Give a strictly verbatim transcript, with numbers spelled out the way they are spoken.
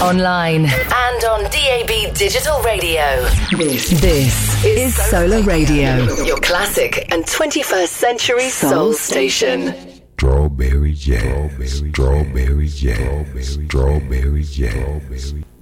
online, and on D A B Digital Radio. This, this is Solar Radio, your classic and twenty-first century soul station. Strawberry jazz, strawberry jazz, strawberry jazz.